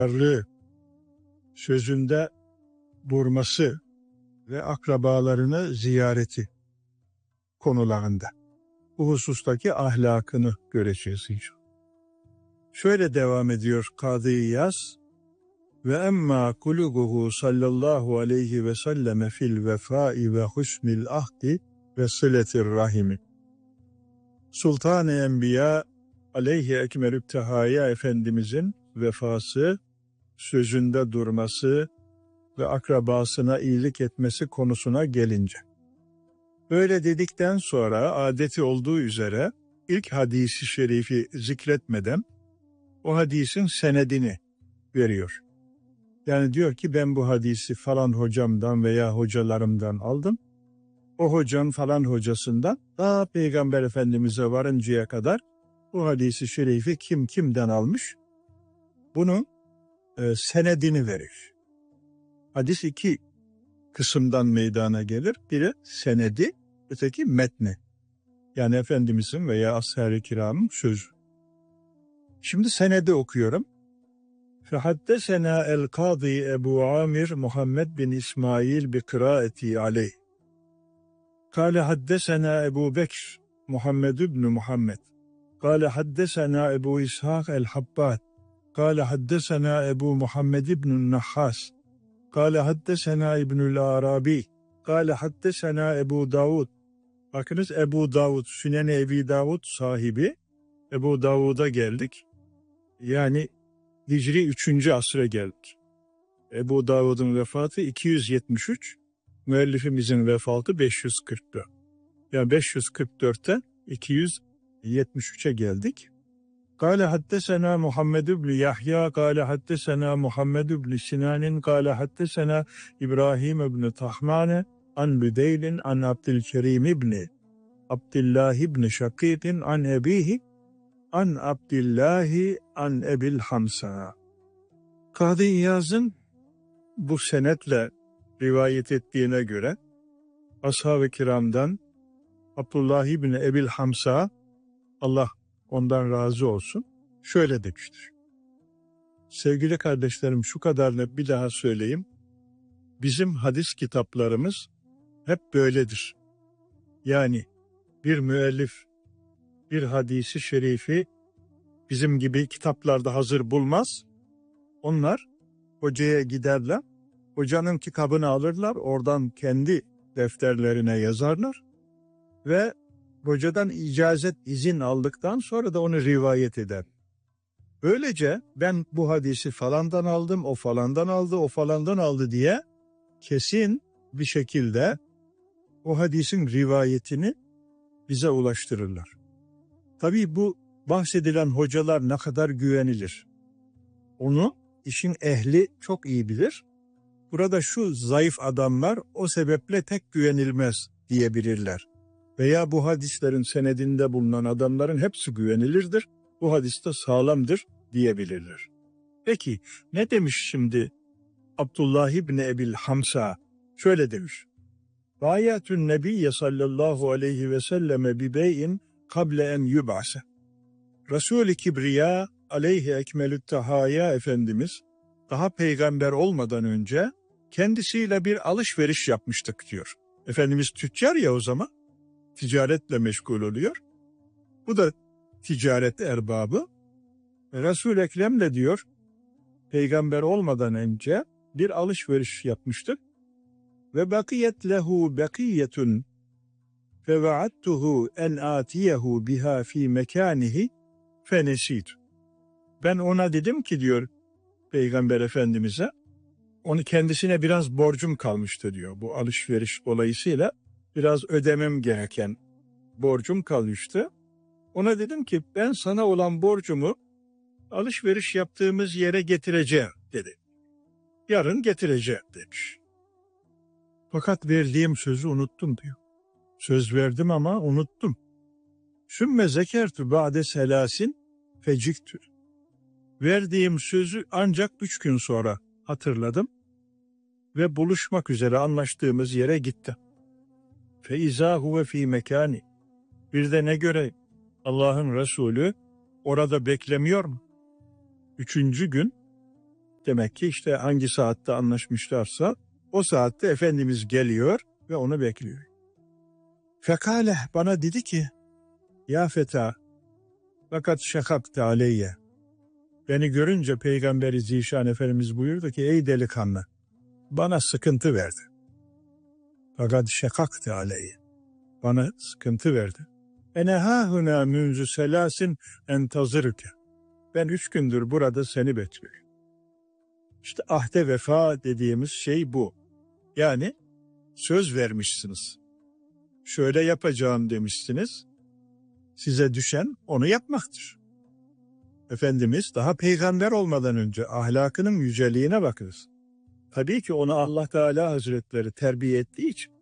sözünde durması ve akrabalarını ziyareti konularında. Bu husustaki ahlakını göreceğiz inşallah. Şöyle devam ediyor Kadı İyaz: ve emma kuluguhu sallallahu aleyhi ve selleme fil vefai ve husnil ahdi ve sıletir rahimi. Sultan-ı Enbiya aleyhi ekmelü tehaya Efendimizin vefası, sözünde durması ve akrabasına iyilik etmesi konusuna gelince. Böyle dedikten sonra adeti olduğu üzere ilk hadisi şerifi zikretmeden o hadisin senedini veriyor. Yani diyor ki ben bu hadisi falan hocamdan veya hocalarımdan aldım. O hocam falan hocasından daha Peygamber Efendimiz'e varıncaya kadar bu hadisi şerifi kim kimden almış? Bunun senedini verir. Hadis iki kısımdan meydana gelir. Biri senedi, öteki metni. Yani Efendimiz'in veya ashab-ı kiramın sözü. Şimdi senedi okuyorum. فَحَدَّسَنَا الْقَاضِي Ebu Amir Muhammed bin İsmail بِقِرَاءَتِي عَلَيْهِ قال حدثنا أبو بكر محمد بن محمد قال حدثنا أبو إسحاق الحباد قال حدثنا أبو محمد بن النحاس قال حدثنا ابن العربي قال حدثنا أبو داود. Bakınız Ebu Davud, Sünen-i Ebi Davud sahibi Ebu Davud'a geldik. Yani Hicri 3. asra geldik. Ebu Davud'un vefatı 273, müellifimizin vefatı 544. Yani 544'ten 273'e geldik. Kâle haddesena Muhammed ibn Yahya, kâle haddesena Muhammed ibn Sinanin, kâle haddesena İbrahim ibn Tahmane, an Büdeylin, an Abdülkerim ibn Abdullah ibn Şakîtin, an ebihi, an Abdillahi, an Ebil Hamsa. Kadı İyaz'ın bu senetle rivayet ettiğine göre ashab-ı kiramdan Abdullah ibn Ebil Hamsa, Allah ondan razı olsun, şöyle demiştir. Sevgili kardeşlerim, şu kadarını bir daha söyleyeyim. Bizim hadis kitaplarımız hep böyledir. Yani bir müellif bir hadisi şerifi bizim gibi kitaplarda hazır bulmaz. Onlar hocaya giderler, hocanın kitabını alırlar, oradan kendi defterlerine yazarlar ve hocadan icazet, izin aldıktan sonra da onu rivayet eder. Böylece ben bu hadisi falandan aldım, o falandan aldı, o falandan aldı diye kesin bir şekilde o hadisin rivayetini bize ulaştırırlar. Tabii bu bahsedilen hocalar ne kadar güvenilir? Onu işin ehli çok iyi bilir. Burada şu zayıf adamlar o sebeple tek güvenilmez diyebilirler. Veya bu hadislerin senedinde bulunan adamların hepsi güvenilirdir. Bu hadis de sağlamdır diyebilirler. Peki ne demiş şimdi Abdullah ibn Ebil Hamsa? Şöyle demiş. Bayatun Nebiyye sallallahu aleyhi ve selleme bi beyin kable en yub'ase. Resul-i Kibriya aleyhi ekmelü tehaya Efendimiz daha peygamber olmadan önce kendisiyle bir alışveriş yapmıştık diyor. Efendimiz tüccar ya o zaman, ticaretle meşgul oluyor. Bu da ticaret erbabı. Resul-i Ekrem'le diyor peygamber olmadan önce bir alışveriş yapmıştık. Ve bakiyet lehu bakiyetun fevaattuhu en atiyehu biha fi mekanihi fenesit. Ben ona dedim ki diyor Peygamber Efendimiz'e, onu kendisine biraz borcum kalmıştı diyor. Bu alışveriş dolayısıyla biraz ödemem gereken borcum kalmıştı. Ona dedim ki ben sana olan borcumu alışveriş yaptığımız yere getireceğim dedi. Yarın getireceğim demiş. Fakat verdiğim sözü unuttum diyor. Söz verdim ama unuttum. Sümme zekertu ba'de selasin feciktü. Verdiğim sözü ancak 3 gün sonra hatırladım ve buluşmak üzere anlaştığımız yere gittim. Fe izâ huve fî mekâni. Bir de ne göre Allah'ın Resulü orada beklemiyor mu? 3. gün Demek ki işte hangi saatte anlaşmışlarsa o saatte Efendimiz geliyor ve onu bekliyor. Fekale, bana dedi ki, ya feta, fakat şakakte aleyye. Beni görünce Peygamberi Zişan Efendimiz buyurdu ki, ey delikanlı, bana sıkıntı verdi. Fakat şakakte aleyye. Bana sıkıntı verdi. Ene hâhuna münzü selâsin entazırke. Ben 3 gündür burada seni bekliyorum. İşte ahde vefa dediğimiz şey bu. Yani söz vermişsiniz. Şöyle yapacağım demişsiniz. Size düşen onu yapmaktır. Efendimiz daha peygamber olmadan önce ahlakının yüceliğine bakınız. Tabii ki onu Allah Teala Hazretleri terbiye ettiği için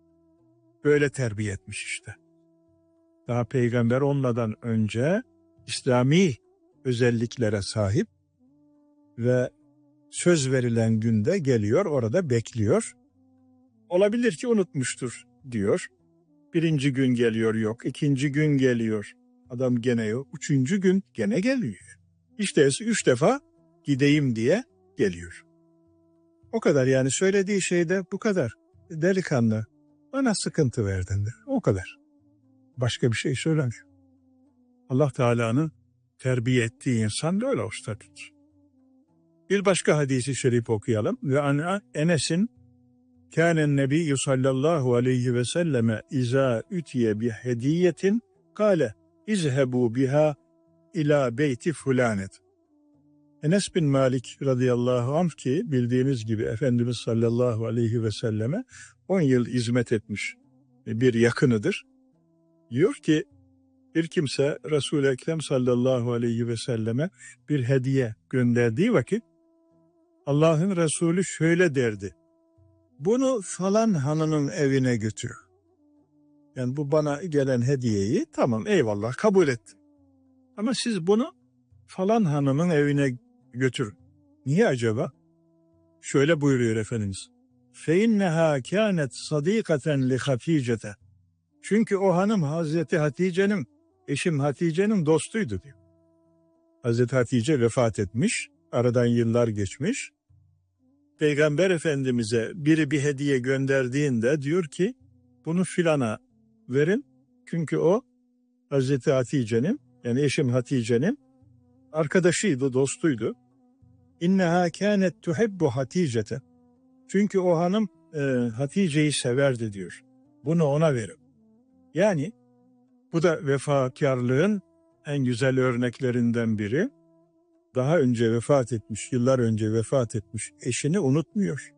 böyle terbiye etmiş işte. Daha peygamber olmadan önce İslami özelliklere sahip ve söz verilen günde geliyor, orada bekliyor. Olabilir ki unutmuştur diyor. 1. gün geliyor, yok. 2. gün geliyor. Adam gene yok. 3. gün gene geliyor. İşte 3 defa gideyim diye geliyor. O kadar, yani söylediği şey de bu kadar. Delikanlı, bana sıkıntı verdin de. O kadar. Başka bir şey söylemiyor. Allah Teala'nın terbiye ettiği insan da öyle ustadır. Bir başka hadisi şerif okuyalım. Ve Enes'in kânen nebiyyü sallallahu aleyhi ve selleme izâ ütiye bi hediyetin kâle izhebu biha ila beyti fulanet. Enes bin Malik radıyallahu anh ki bildiğiniz gibi Efendimiz sallallahu aleyhi ve selleme 10 yıl hizmet etmiş bir yakınıdır. Diyor ki bir kimse Resul-i Ekrem sallallahu aleyhi ve selleme bir hediye gönderdiği vakit Allah'ın Resulü şöyle derdi. Bunu falan hanının evine götür. Yani bu bana gelen hediyeyi tamam eyvallah kabul ettim. Ama siz bunu falan hanımın evine götür. Niye acaba? Şöyle buyuruyor Efendimiz. فَاِنَّهَا كَانَتْ صَد۪يقَةً لِخَف۪يجَةً. Çünkü o hanım Hazreti Hatice'nin, eşim Hatice'nin dostuydu diyor. Hazreti Hatice vefat etmiş, aradan yıllar geçmiş. Peygamber Efendimiz'e biri bir hediye gönderdiğinde diyor ki, bunu filana verin. Çünkü o Hazreti Hatice'nin, yani eşim Hatice'nin arkadaşıydı, dostuydu. İnneha kânet tuhibbu Hatice'te. Çünkü o hanım Hatice'yi severdi diyor. Bunu ona verin. Yani bu da vefakarlığın en güzel örneklerinden biri. Daha önce vefat etmiş, yıllar önce vefat etmiş eşini unutmuyor.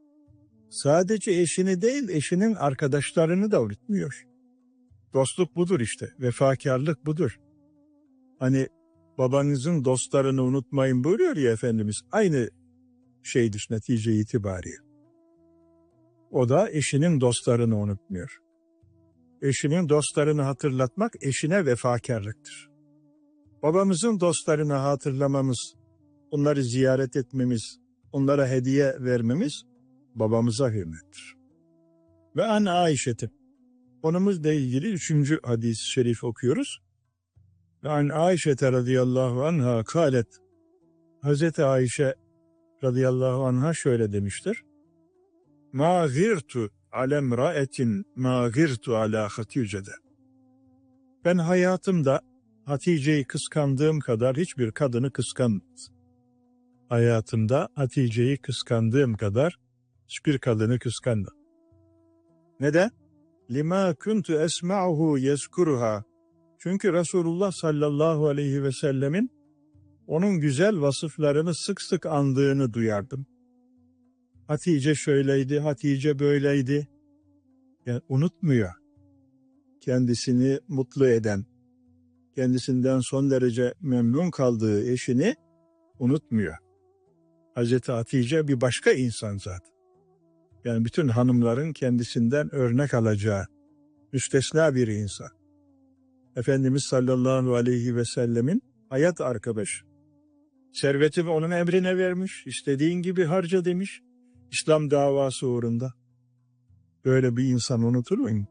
Sadece eşini değil, eşinin arkadaşlarını da unutmuyor. Dostluk budur işte, vefakarlık budur. Hani babanızın dostlarını unutmayın buyuruyor ya Efendimiz. Aynı şeydir netice itibariyle. O da eşinin dostlarını unutmuyor. Eşinin dostlarını hatırlatmak eşine vefakarlıktır. Babamızın dostlarını hatırlamamız, onları ziyaret etmemiz, onlara hediye vermemiz babamıza hürmettir. Ve an Ayşe'te. Konumuzla ilgili 3. hadis-i şerif okuyoruz. Ve an Ayşe'te radıyallahu anha kâlet. Hazreti Ayşe radıyallahu anha şöyle demiştir. Ma girtu alemraetin ma girtu ala Hatice'de. Ben hayatımda Hatice'yi kıskandığım kadar hiçbir kadını kıskanmadım. Hayatımda Hatice'yi kıskandığım kadar hiçbir kadını kıskanmadım. Neden? Lima kuntu esma'uhu yezkuruha. Çünkü Resulullah sallallahu aleyhi ve sellemin onun güzel vasıflarını sık sık andığını duyardım. Hatice şöyleydi, Hatice böyleydi. Yani unutmuyor. Kendisini mutlu eden, kendisinden son derece memnun kaldığı eşini unutmuyor. Hazreti Hatice bir başka insan zaten. Yani bütün hanımların kendisinden örnek alacağı müstesna bir insan. Efendimiz sallallahu aleyhi ve sellemin hayat arkadaşı. Servetimi onun emrine vermiş, istediğin gibi harca demiş. İslam davası uğrunda. Böyle bir insan unutur muyum?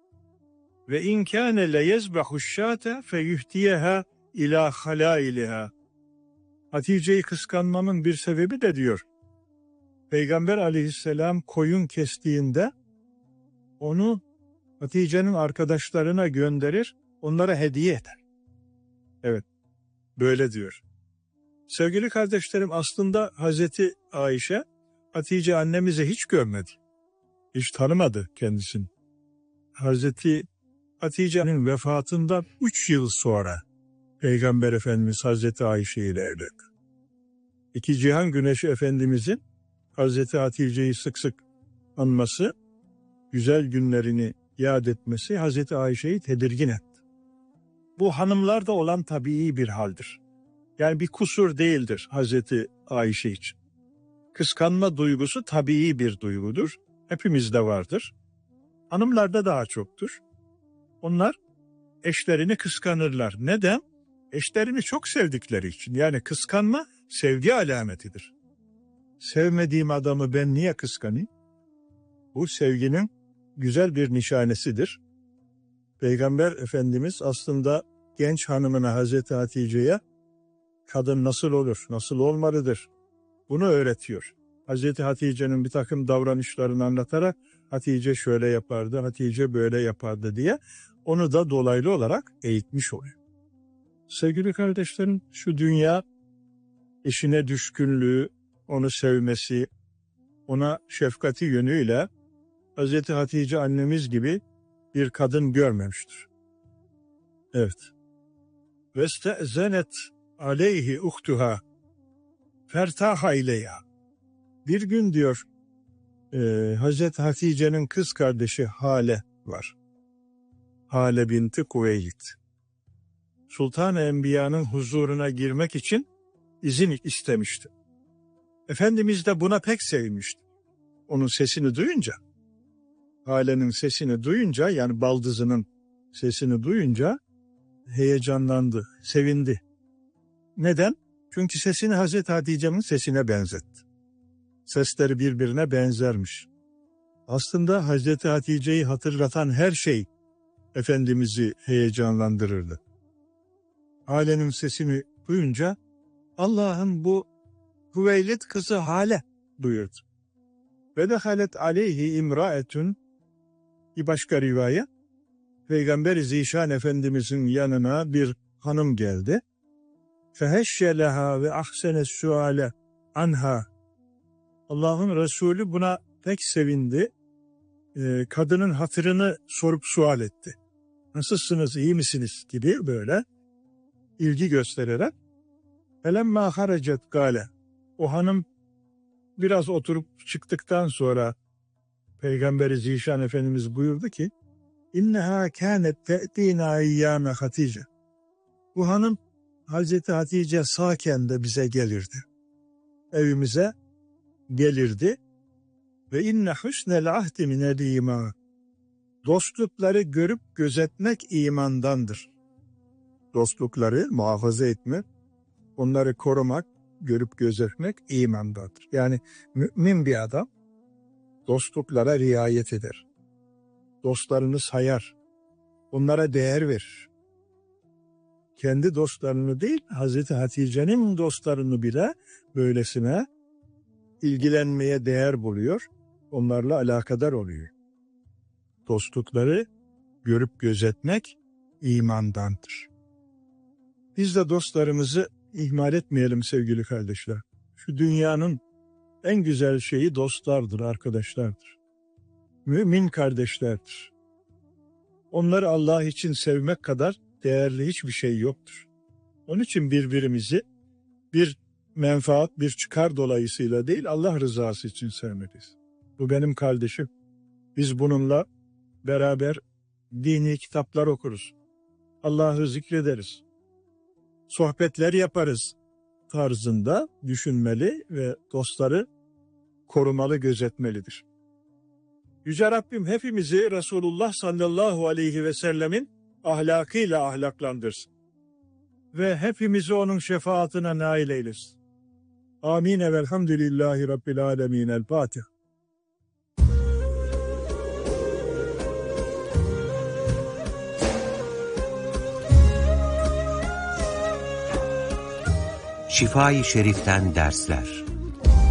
Ve in kâne le yezbehu şâte fe yuhtiyeha ilâ halâiliha. Hatice'yi kıskanmamın bir sebebi de diyor, Peygamber aleyhisselam koyun kestiğinde onu Hatice'nin arkadaşlarına gönderir, onlara hediye eder. Evet, böyle diyor. Sevgili kardeşlerim, aslında Hazreti Ayşe, Hatice annemizi hiç görmedi. Hiç tanımadı kendisini. Hazreti Hatice'nin vefatından 3 yıl sonra Peygamber Efendimiz Hazreti Ayşe ile evlendi. İki cihan güneşi Efendimizin Hazreti Hatice'yi sık sık anması, güzel günlerini yad etmesi Hazreti Ayşe'yi tedirgin etti. Bu hanımlarda olan tabii bir haldir. Yani bir kusur değildir Hazreti Ayşe için. Kıskanma duygusu tabii bir duygudur. Hepimizde vardır. Hanımlarda daha çoktur. Onlar eşlerini kıskanırlar. Neden? Eşlerini çok sevdikleri için. Yani kıskanma sevgi alametidir. Sevmediğim adamı ben niye kıskanayım? Bu sevginin güzel bir nişanesidir. Peygamber Efendimiz aslında genç hanımına, Hazreti Hatice'ye kadın nasıl olur, nasıl olmalıdır bunu öğretiyor. Hazreti Hatice'nin bir takım davranışlarını anlatarak Hatice şöyle yapardı, Hatice böyle yapardı diye onu da dolaylı olarak eğitmiş oluyor. Sevgili kardeşlerim, şu dünya eşine düşkünlüğü, onu sevmesi, ona şefkati yönüyle Hazreti Hatice annemiz gibi bir kadın görmemiştir. Evet. Vestezenet aleyhi uhtuha fertaha ileyha. Bir gün diyor Hazreti Hatice'nin kız kardeşi Hale var. Hale binti Kuveylit. Sultan-ı Enbiya'nın huzuruna girmek için izin istemişti. Efendimiz de buna pek sevinmişti. Onun sesini duyunca, Hale'nin sesini duyunca, yani baldızının sesini duyunca heyecanlandı, sevindi. Neden? Çünkü sesini Hazreti Hatice'nin sesine benzetti. Sesleri birbirine benzermiş. Aslında Hazreti Hatice'yi hatırlatan her şey Efendimiz'i heyecanlandırırdı. Hale'nin sesini duyunca Allah'ın bu Hüveylid kızı Hale buyurdu. Ve dehalet aleyhi imraetun, bir başka rivayet, Peygamber-i Zişan Efendimiz'in yanına bir hanım geldi. Feheşşeleha ve ahsenes suale anha. Allah'ın Resulü buna pek sevindi. Kadının hatırını sorup sual etti. Nasılsınız, iyi misiniz gibi böyle ilgi göstererek. Felemma haracet gale. O hanım biraz oturup çıktıktan sonra Peygamber-i Zişan Efendimiz buyurdu ki İnneha kânet te'dînâ iyyâme Hatice. Bu hanım Hazreti Hatice sağken de bize gelirdi. Evimize gelirdi. Ve inne husnel ahdi minel iman. Dostlukları görüp gözetmek imandandır. Dostlukları muhafaza etmek, onları korumak, görüp gözetmek imandandır. Yani mümin bir adam dostluklara riayet eder. Dostlarını sayar. Onlara değer verir. Kendi dostlarını değil, Hazreti Hatice'nin dostlarını bile böylesine ilgilenmeye değer buluyor. Onlarla alakadar oluyor. Dostlukları görüp gözetmek imandandır. Biz de dostlarımızı ihmal etmeyelim sevgili kardeşler. Şu dünyanın en güzel şeyi dostlardır, arkadaşlardır. Mümin kardeşlerdir. Onları Allah için sevmek kadar değerli hiçbir şey yoktur. Onun için birbirimizi bir menfaat, bir çıkar dolayısıyla değil, Allah rızası için sevmeliyiz. Bu benim kardeşim. Biz bununla beraber dini kitaplar okuruz. Allah'ı zikrederiz. Sohbetler yaparız tarzında düşünmeli ve dostları korumalı, gözetmelidir. Yüce Rabbim hepimizi Resulullah sallallahu aleyhi ve sellemin ahlakıyla ahlaklandırsın. Ve hepimizi onun şefaatine nail eylesin. Amin. Velhamdülillahi Rabbil alemin. El Fatiha. Şifai Şerif'ten dersler.